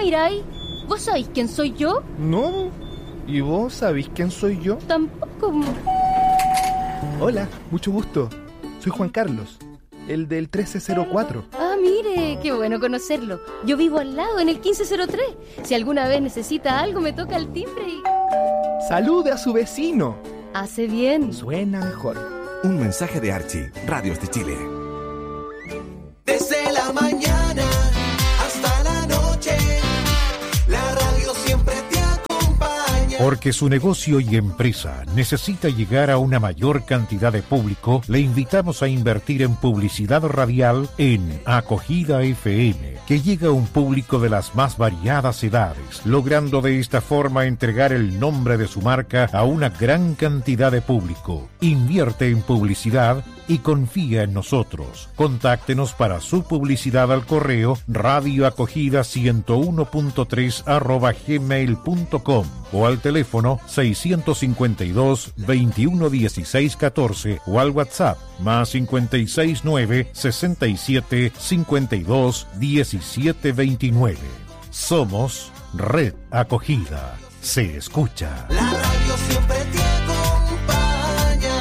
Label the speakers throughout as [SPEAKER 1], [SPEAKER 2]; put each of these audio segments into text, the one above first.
[SPEAKER 1] miráis? ¿Vos sabéis quién soy yo?
[SPEAKER 2] No. ¿Y vos sabéis quién soy yo?
[SPEAKER 1] Tampoco.
[SPEAKER 2] Hola, mucho gusto. Soy Juan Carlos, el del 1304.
[SPEAKER 1] Ah, mire, qué bueno conocerlo. Yo vivo al lado, en el 1503. Si alguna vez necesita algo, me toca el timbre y...
[SPEAKER 3] ¡Salude a su vecino!
[SPEAKER 1] Hace bien.
[SPEAKER 2] Suena mejor.
[SPEAKER 4] Un mensaje de Archie, Radios de Chile.
[SPEAKER 5] Desde la mañana hasta la noche, la radio siempre te acompaña.
[SPEAKER 6] Porque su negocio y empresa necesita llegar a una mayor cantidad de público, le invitamos a invertir en publicidad radial en Acogida FM, que llega a un público de las más variadas edades, logrando de esta forma entregar el nombre de su marca a una gran cantidad de público. Invierte en publicidad y confía en nosotros. Contáctenos para su publicidad al correo radioacogida101.3@gmail.com o al teléfono 652 21 16 14 o al WhatsApp más 569 67 52 17 29. Somos Red Acogida. Se escucha.
[SPEAKER 5] La radio siempre te acompaña.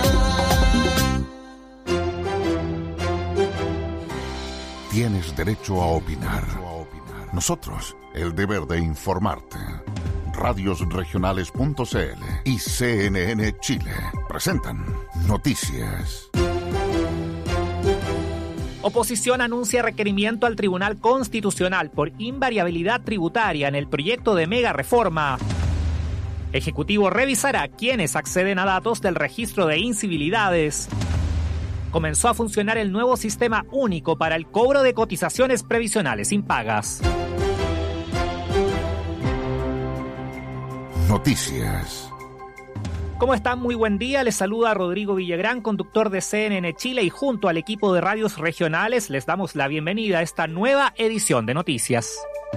[SPEAKER 7] Tienes derecho a opinar. Nosotros, el deber de informarte. Radiosregionales.cl y CNN Chile presentan Noticias.
[SPEAKER 8] Oposición anuncia requerimiento al Tribunal Constitucional por invariabilidad tributaria en el proyecto de mega reforma. Ejecutivo revisará quiénes acceden a datos del registro de incivilidades. Comenzó a funcionar el nuevo sistema único para el cobro de cotizaciones previsionales impagas.
[SPEAKER 7] Noticias.
[SPEAKER 8] ¿Cómo están? Muy buen día. Les saluda Rodrigo Villagrán, conductor de CNN Chile, y junto al equipo de radios regionales les damos la bienvenida a esta nueva edición de Noticias.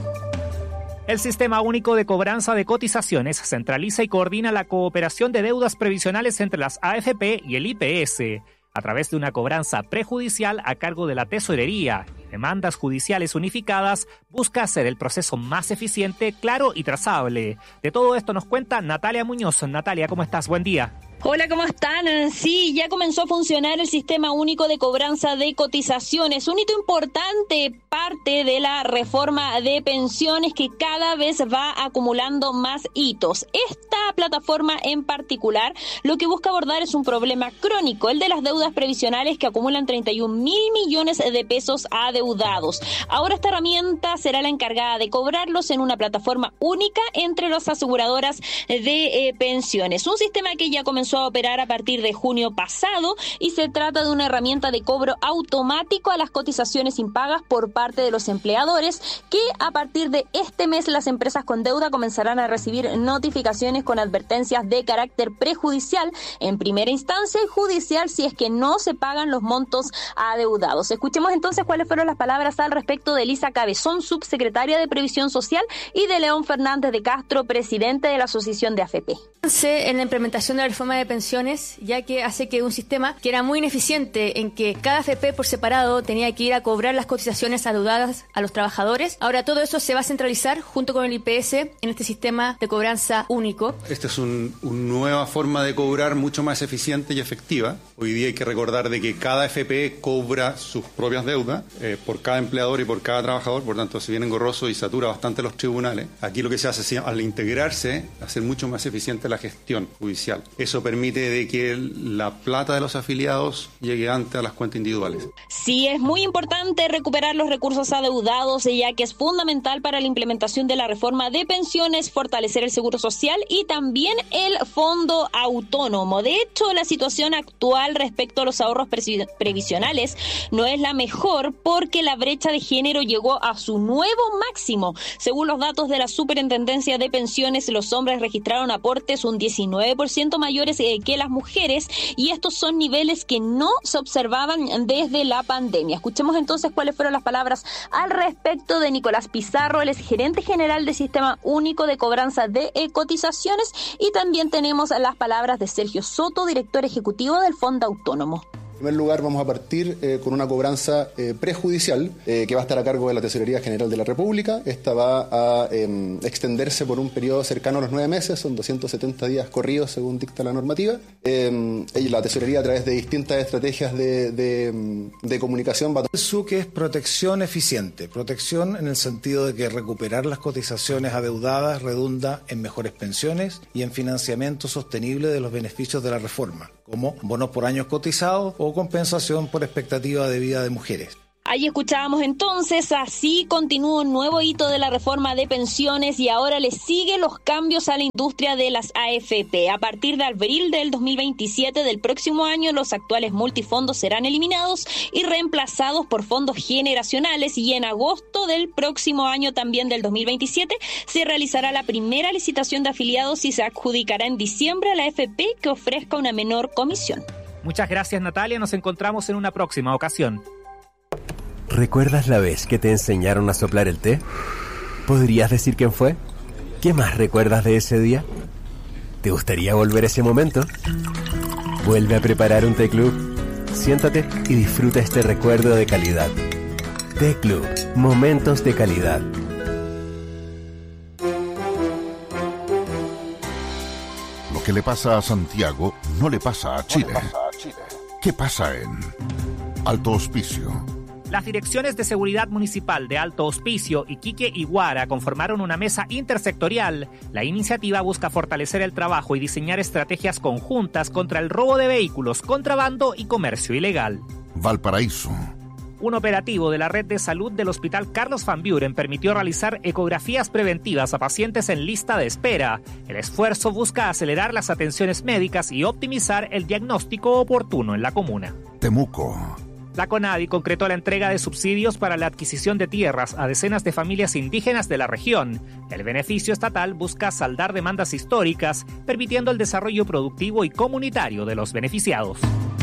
[SPEAKER 8] El Sistema Único de Cobranza de Cotizaciones centraliza y coordina la cooperación de deudas previsionales entre las AFP y el IPS, a través de una cobranza prejudicial a cargo de la Tesorería y demandas judiciales unificadas, busca hacer el proceso más eficiente, claro y trazable. De todo esto nos cuenta Natalia Muñoz. Natalia, ¿cómo estás? Buen día.
[SPEAKER 9] Hola, ¿cómo están? Sí, ya comenzó a funcionar el Sistema Único de Cobranza de Cotizaciones, un hito importante, parte de la reforma de pensiones que cada vez va acumulando más hitos. Esta plataforma en particular lo que busca abordar es un problema crónico, el de las deudas previsionales que acumulan 31.000 millones de pesos adeudados. Ahora esta herramienta será la encargada de cobrarlos en una plataforma única entre las aseguradoras de pensiones. Un sistema que ya comenzó a operar a partir de junio pasado y se trata de una herramienta de cobro automático a las cotizaciones impagas por parte de los empleadores, que a partir de este mes las empresas con deuda comenzarán a recibir notificaciones con advertencias de carácter prejudicial en primera instancia y judicial si es que no se pagan los montos adeudados. Escuchemos entonces cuáles fueron las palabras al respecto de Elisa Cabezón, subsecretaria de Previsión Social, y de León Fernández de Castro, presidente de la Asociación de AFP.
[SPEAKER 10] En la implementación de la reforma de pensiones, ya que hace que un sistema que era muy ineficiente en que cada AFP por separado tenía que ir a cobrar las cotizaciones adeudadas a los trabajadores, ahora todo eso se va a centralizar junto con el IPS en este sistema de cobranza único.
[SPEAKER 11] Esta es una nueva forma de cobrar mucho más eficiente y efectiva. Hoy día hay que recordar de que cada AFP cobra sus propias deudas por cada empleador y por cada trabajador, por tanto se viene engorroso y satura bastante los tribunales. Aquí lo que se hace es, al integrarse, hacer mucho más eficiente la gestión judicial. Eso permite de que la plata de los afiliados llegue antes a las cuentas individuales.
[SPEAKER 9] Sí, es muy importante recuperar los recursos adeudados, ya que es fundamental para la implementación de la reforma de pensiones, fortalecer el seguro social y también el fondo autónomo. De hecho, la situación actual respecto a los ahorros previsionales no es la mejor, porque la brecha de género llegó a su nuevo máximo. Según los datos de la Superintendencia de Pensiones, los hombres registraron aportes un 19% mayores que las mujeres, y estos son niveles que no se observaban desde la pandemia. Escuchemos entonces cuáles fueron las palabras al respecto de Nicolás Pizarro, él es gerente general del Sistema Único de Cobranza de Cotizaciones, y también tenemos las palabras de Sergio Soto, director ejecutivo del Fondo Autónomo.
[SPEAKER 12] En primer lugar, vamos a partir con una cobranza prejudicial que va a estar a cargo de la Tesorería General de la República. Esta va a extenderse por un periodo cercano a los 9 meses, son 270 días corridos según dicta la normativa. La Tesorería, a través de distintas estrategias de comunicación, va a...
[SPEAKER 13] Eso que es protección eficiente, protección en el sentido de que recuperar las cotizaciones adeudadas redunda en mejores pensiones y en financiamiento sostenible de los beneficios de la reforma, como bonos por años cotizados o compensación por expectativa de vida de mujeres.
[SPEAKER 9] Ahí escuchábamos entonces, así continúa un nuevo hito de la reforma de pensiones y ahora le siguen los cambios a la industria de las AFP. A partir de abril del 2027 del próximo año, los actuales multifondos serán eliminados y reemplazados por fondos generacionales, y en agosto del próximo año, también del 2027, se realizará la primera licitación de afiliados y se adjudicará en diciembre a la AFP que ofrezca una menor comisión.
[SPEAKER 8] Muchas gracias, Natalia. Nos encontramos en una próxima ocasión.
[SPEAKER 14] ¿Recuerdas la vez que te enseñaron a soplar el té? ¿Podrías decir quién fue? ¿Qué más recuerdas de ese día? ¿Te gustaría volver a ese momento? Vuelve a preparar un té club. Siéntate y disfruta este recuerdo de calidad. Té Club, momentos de calidad.
[SPEAKER 7] Lo que le pasa a Santiago no le pasa a Chile. ¿Qué pasa en Alto Hospicio?
[SPEAKER 8] Las direcciones de seguridad municipal de Alto Hospicio, Iquique y Huara conformaron una mesa intersectorial. La iniciativa busca fortalecer el trabajo y diseñar estrategias conjuntas contra el robo de vehículos, contrabando y comercio ilegal.
[SPEAKER 7] Valparaíso.
[SPEAKER 8] Un operativo de la red de salud del Hospital Carlos Van Buren permitió realizar ecografías preventivas a pacientes en lista de espera. El esfuerzo busca acelerar las atenciones médicas y optimizar el diagnóstico oportuno en la comuna.
[SPEAKER 7] Temuco.
[SPEAKER 8] La CONADI concretó la entrega de subsidios para la adquisición de tierras a decenas de familias indígenas de la región. El beneficio estatal busca saldar demandas históricas, permitiendo el desarrollo productivo y comunitario de los beneficiados.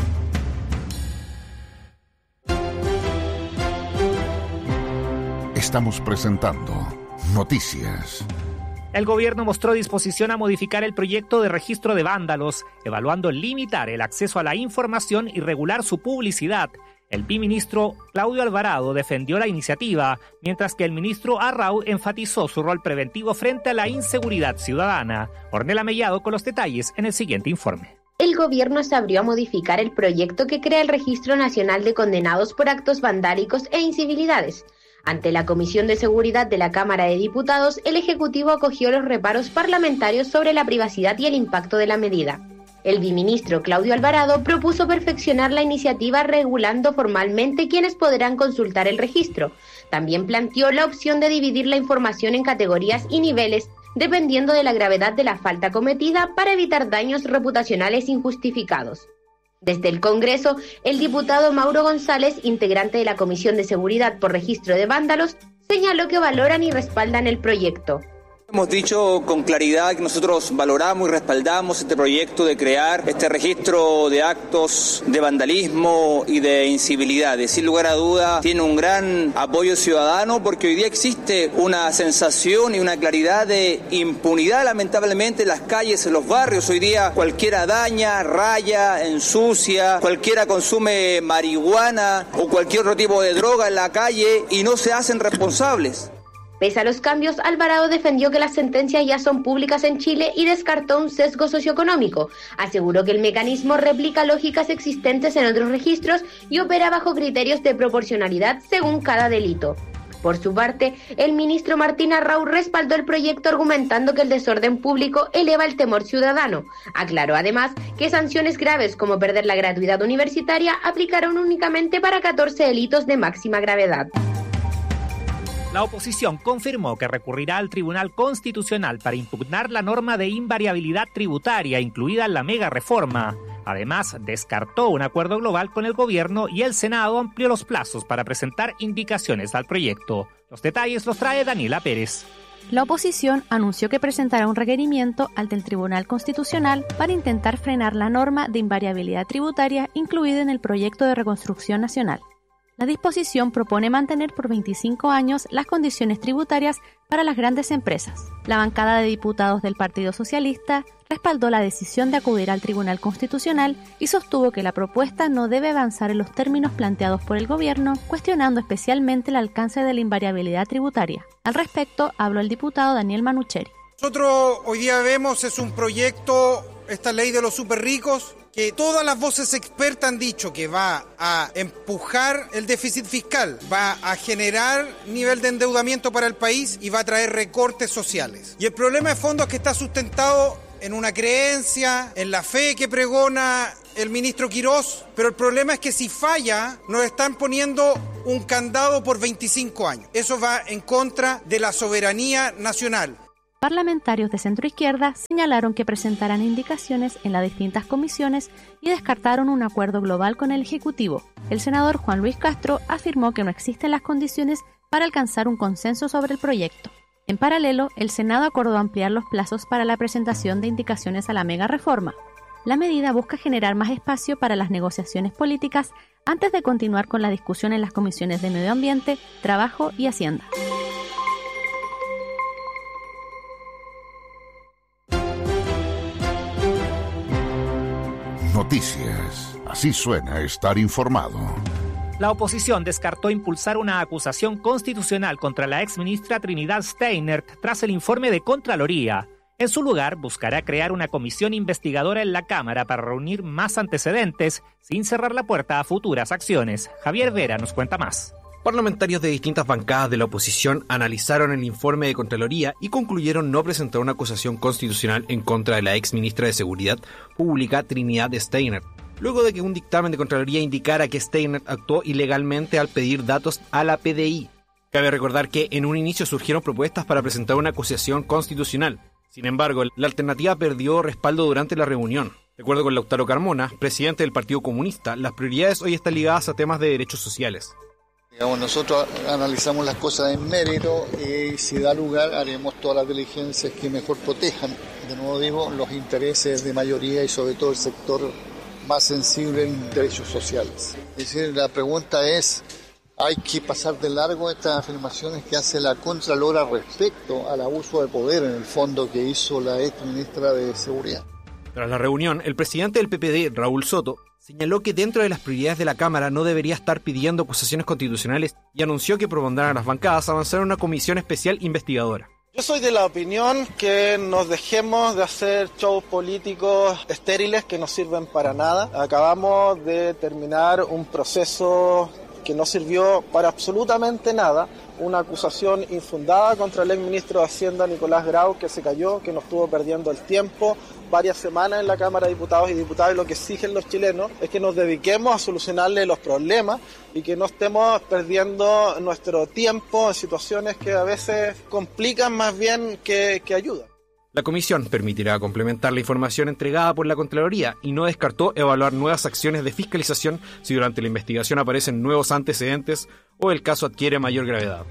[SPEAKER 7] Estamos presentando Noticias.
[SPEAKER 8] El gobierno mostró disposición a modificar el proyecto de registro de vándalos, evaluando limitar el acceso a la información y regular su publicidad. El biministro Claudio Alvarado defendió la iniciativa, mientras que el ministro Arrau enfatizó su rol preventivo frente a la inseguridad ciudadana. Ornella Mellado con los detalles en el siguiente informe.
[SPEAKER 15] El gobierno se abrió a modificar el proyecto que crea el Registro Nacional de Condenados por Actos Vandálicos e Incivilidades. Ante la Comisión de Seguridad de la Cámara de Diputados, el Ejecutivo acogió los reparos parlamentarios sobre la privacidad y el impacto de la medida. El biministro Claudio Alvarado propuso perfeccionar la iniciativa regulando formalmente quiénes podrán consultar el registro. También planteó la opción de dividir la información en categorías y niveles, dependiendo de la gravedad de la falta cometida, para evitar daños reputacionales injustificados. Desde el Congreso, el diputado Mauro González, integrante de la Comisión de Seguridad por Registro de Vándalos, señaló que valoran y respaldan el proyecto.
[SPEAKER 16] Hemos dicho con claridad que nosotros valoramos y respaldamos este proyecto de crear este registro de actos de vandalismo y de incivilidades. Sin lugar a duda tiene un gran apoyo ciudadano, porque hoy día existe una sensación y una claridad de impunidad, lamentablemente, en las calles, en los barrios. Hoy día cualquiera daña, raya, ensucia, cualquiera consume marihuana o cualquier otro tipo de droga en la calle y no se hacen responsables.
[SPEAKER 15] Pese a los cambios, Alvarado defendió que las sentencias ya son públicas en Chile y descartó un sesgo socioeconómico. Aseguró que el mecanismo replica lógicas existentes en otros registros y opera bajo criterios de proporcionalidad según cada delito. Por su parte, el ministro Martín Arrau respaldó el proyecto argumentando que el desorden público eleva el temor ciudadano. Aclaró además que sanciones graves como perder la gratuidad universitaria aplicaron únicamente para 14 delitos de máxima gravedad.
[SPEAKER 8] La oposición confirmó que recurrirá al Tribunal Constitucional para impugnar la norma de invariabilidad tributaria incluida en la mega reforma. Además, descartó un acuerdo global con el gobierno y el Senado amplió los plazos para presentar indicaciones al proyecto. Los detalles los trae Daniela Pérez.
[SPEAKER 17] La oposición anunció que presentará un requerimiento ante el Tribunal Constitucional para intentar frenar la norma de invariabilidad tributaria incluida en el proyecto de reconstrucción nacional. La disposición propone mantener por 25 años las condiciones tributarias para las grandes empresas. La bancada de diputados del Partido Socialista respaldó la decisión de acudir al Tribunal Constitucional y sostuvo que la propuesta no debe avanzar en los términos planteados por el gobierno, cuestionando especialmente el alcance de la invariabilidad tributaria. Al respecto, habló el diputado Daniel Manucheri.
[SPEAKER 18] Nosotros hoy día vemos es un proyecto, esta ley de los superricos, que todas las voces expertas han dicho que va a empujar el déficit fiscal, va a generar nivel de endeudamiento para el país y va a traer recortes sociales. Y el problema de fondo es que está sustentado en una creencia, en la fe que pregona el ministro Quirós, pero el problema es que si falla, nos están poniendo un candado por 25 años. Eso va en contra de la soberanía nacional.
[SPEAKER 17] Parlamentarios de centroizquierda señalaron que presentarán indicaciones en las distintas comisiones y descartaron un acuerdo global con el Ejecutivo. El senador Juan Luis Castro afirmó que no existen las condiciones para alcanzar un consenso sobre el proyecto. En paralelo, el Senado acordó ampliar los plazos para la presentación de indicaciones a la mega reforma. La medida busca generar más espacio para las negociaciones políticas antes de continuar con la discusión en las comisiones de Medio Ambiente, Trabajo y Hacienda.
[SPEAKER 7] Noticias. Así suena estar informado.
[SPEAKER 8] La oposición descartó impulsar una acusación constitucional contra la exministra Trinidad Steinert tras el informe de Contraloría. En su lugar, buscará crear una comisión investigadora en la Cámara para reunir más antecedentes sin cerrar la puerta a futuras acciones. Javier Vera nos cuenta más.
[SPEAKER 19] Parlamentarios de distintas bancadas de la oposición analizaron el informe de Contraloría y concluyeron no presentar una acusación constitucional en contra de la exministra de Seguridad Pública Trinidad Steinert, luego de que un dictamen de Contraloría indicara que Steinert actuó ilegalmente al pedir datos a la PDI. Cabe recordar que en un inicio surgieron propuestas para presentar una acusación constitucional. Sin embargo, la alternativa perdió respaldo durante la reunión. De acuerdo con Lautaro Carmona, presidente del Partido Comunista, las prioridades hoy están ligadas a temas de derechos sociales.
[SPEAKER 20] Nosotros analizamos las cosas en mérito y si da lugar haremos todas las diligencias que mejor protejan, de nuevo digo, los intereses de mayoría y sobre todo el sector más sensible en derechos sociales. Es decir, la pregunta es, ¿hay que pasar de largo estas afirmaciones que hace la Contralora respecto al abuso de poder en el fondo que hizo la ex ministra de Seguridad?
[SPEAKER 19] Tras la reunión, el presidente del PPD, Raúl Soto, señaló que dentro de las prioridades de la Cámara no debería estar pidiendo acusaciones constitucionales y anunció que propondrán a las bancadas avanzar en una comisión especial investigadora.
[SPEAKER 21] Yo soy de la opinión que nos dejemos de hacer shows políticos estériles que no sirven para nada. Acabamos de terminar un proceso que no sirvió para absolutamente nada, una acusación infundada contra el exministro de Hacienda Nicolás Grau, que se cayó, que nos estuvo perdiendo el tiempo varias semanas en la Cámara de Diputados y Diputadas, y lo que exigen los chilenos es que nos dediquemos a solucionarle los problemas y que no estemos perdiendo nuestro tiempo en situaciones que a veces complican más bien que ayudan.
[SPEAKER 19] La comisión permitirá complementar la información entregada por la Contraloría y no descartó evaluar nuevas acciones de fiscalización si durante la investigación aparecen nuevos antecedentes o el caso adquiere mayor gravedad.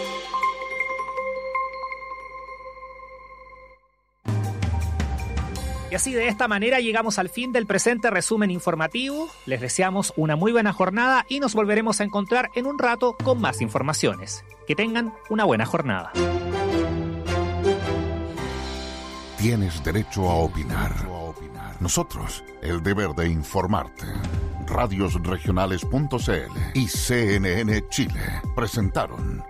[SPEAKER 8] Y así de esta manera llegamos al fin del presente resumen informativo. Les deseamos una muy buena jornada y nos volveremos a encontrar en un rato con más informaciones. Que tengan una buena jornada.
[SPEAKER 7] Tienes derecho a opinar. Nosotros, el deber de informarte. Radiosregionales.cl y CNN Chile presentaron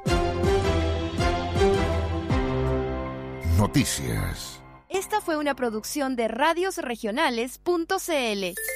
[SPEAKER 7] Noticias.
[SPEAKER 22] Esta fue una producción de Radiosregionales.cl.